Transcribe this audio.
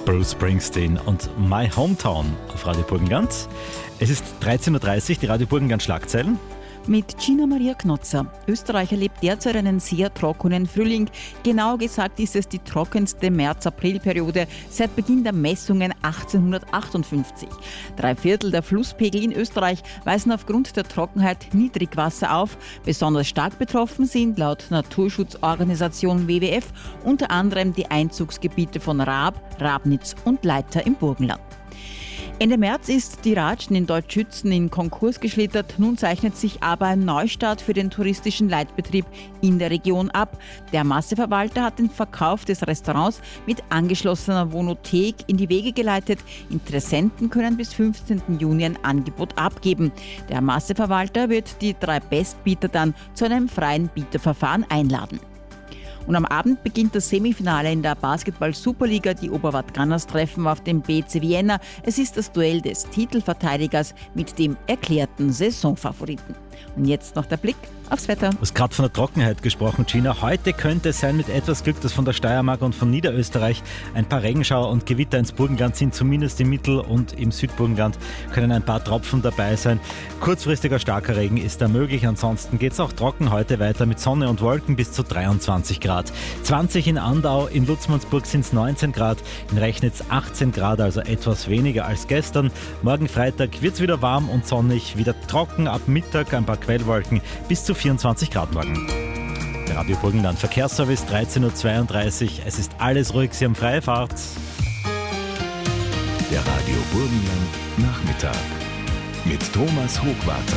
Bruce Springsteen und My Hometown auf Radio Burgenland. Es ist 13.30 Uhr, die Radio Burgenland Schlagzeilen. Mit Gina Maria Knotzer. Österreich erlebt derzeit einen sehr trockenen Frühling. Genau gesagt ist es die trockenste März-April-Periode seit Beginn der Messungen 1858. 3/4 der Flusspegel in Österreich weisen aufgrund der Trockenheit Niedrigwasser auf. Besonders stark betroffen sind laut Naturschutzorganisation WWF unter anderem die Einzugsgebiete von Raab, Rabnitz und Leitha im Burgenland. Ende März ist die Ratschen in Deutschützen in Konkurs geschlittert. Nun zeichnet sich aber ein Neustart für den touristischen Leitbetrieb in der Region ab. Der Masseverwalter hat den Verkauf des Restaurants mit angeschlossener Wohnothek in die Wege geleitet. Interessenten können bis 15. Juni ein Angebot abgeben. Der Masseverwalter wird die 3 Bestbieter dann zu einem freien Bieterverfahren einladen. Und am Abend beginnt das Semifinale in der Basketball-Superliga. Die Oberwart-Gunners treffen auf den BC Vienna. Es ist das Duell des Titelverteidigers mit dem erklärten Saisonfavoriten. Und jetzt noch der Blick aufs Wetter. Du hast gerade von der Trockenheit gesprochen, Gina. Heute könnte es sein, mit etwas Glück, dass von der Steiermark und von Niederösterreich ein paar Regenschauer und Gewitter ins Burgenland sind. Zumindest im Mittel- und im Südburgenland können ein paar Tropfen dabei sein. Kurzfristiger starker Regen ist da möglich. Ansonsten geht es auch trocken heute weiter mit Sonne und Wolken bis zu 23 Grad. 20 in Andau, in Lutzmannsburg sind es 19 Grad, in Rechnitz 18 Grad, also etwas weniger als gestern. Morgen Freitag wird es wieder warm und sonnig, wieder trocken, ab Mittag ein paar Quellwolken bis zu 24 Grad morgen. Der Radio Burgenland Verkehrsservice 13.32 Uhr. Es ist alles ruhig, Sie haben freie Fahrt. Der Radio Burgenland Nachmittag mit Thomas Hochwarter.